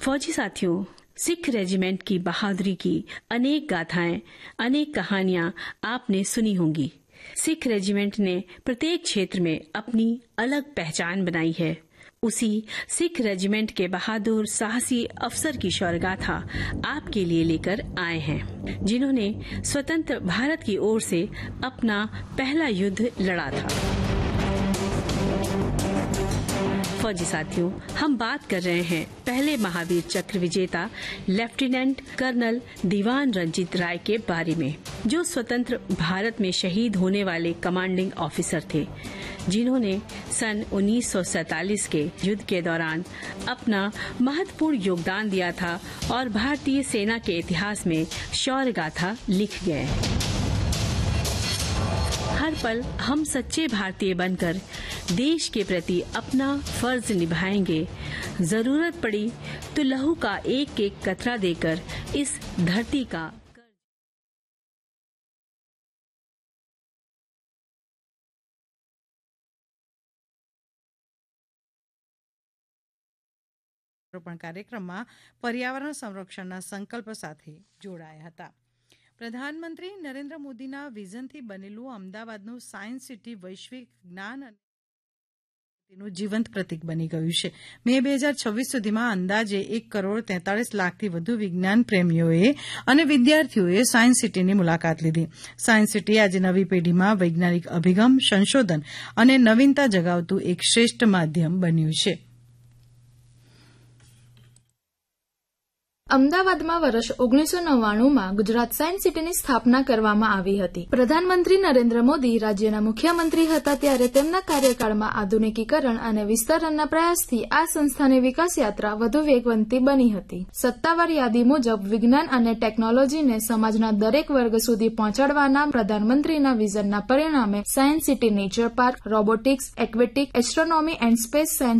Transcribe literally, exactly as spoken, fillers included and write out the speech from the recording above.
फौजी साथियों, सिख रेजिमेंट की बहादुरी की अनेक गाथाएं, अनेक कहानियां आपने सुनी होंगी। सिख रेजिमेंट ने प्रत्येक क्षेत्र में अपनी अलग पहचान बनाई है। उसी सिख रेजिमेंट के बहादुर साहसी अफसर की शौर्यगाथा आपके लिए लेकर आए हैं, जिन्होंने स्वतंत्र भारत की ओर से अपना पहला युद्ध लड़ा था। फौजी साथियों, हम बात कर रहे हैं पहले महावीर चक्र विजेता लेफ्टिनेंट कर्नल दीवान रंजीत राय के बारे में, जो स्वतंत्र भारत में शहीद होने वाले कमांडिंग ऑफिसर थे, जिन्होंने सन उन्नीस सौ सैतालीस के युद्ध के दौरान अपना महत्वपूर्ण योगदान दिया था और भारतीय सेना के इतिहास में शौर्य गाथा लिख गए। हर पल हम सच्चे भारतीय बनकर देश के प्रति अपना फर्ज निभाएंगे। जरूरत पड़ी तो लहू का एक एक कतरा देकर इस धरती का कार्यक्रमમાં पर्यावरण संरक्षणના સંકલ્પ સાથે જોડાયા હતા। પ્રધાનમંત્રી નરેન્દ્ર મોદીના વિઝનથી બનેલું અમદાવાદનું સાયન્સ સિટી વૈશ્વિક જ્ઞાન અને તેનું જીવંત પ્રતીક બની ગયું છે। મે બે હજાર છવ્વીસ સુધીમાં અંદાજે એક કરોડ તેતાળીસ લાખથી વધુ વિજ્ઞાન પ્રેમીઓએ અને વિદ્યાર્થીઓએ સાયન્સ સિટીની મુલાકાત લીધી। સાયન્સ સિટી આજે નવી પેઢીમાં વૈજ્ઞાનિક અભિગમ, સંશોધન અને નવીનતા જગાવતું એક શ્રેષ્ઠ માધ્યમ બન્યું છે। અમદાવાદમાં વર્ષ ઓગણીસો નવ્વાણુંમાં ગુજરાત સાયન્સ સિટીની સ્થાપના કરવામાં આવી હતી। પ્રધાનમંત્રી નરેન્દ્ર મોદી રાજ્યના મુખ્યમંત્રી હતા ત્યારે તેમના કાર્યકાળમાં આધુનિકીકરણ અને વિસ્તરણના પ્રયાસથી આ સંસ્થાની વિકાસ યાત્રા વધુ વેગવંતી બની હતી। સત્તાવાર યાદી મુજબ વિજ્ઞાન અને ટેકનોલોજીને સમાજના દરેક વર્ગ સુધી પહોંચાડવાના પ્રધાનમંત્રીના વિઝનના પરિણામે science city nature park, robotics, aquatic, astronomy and space science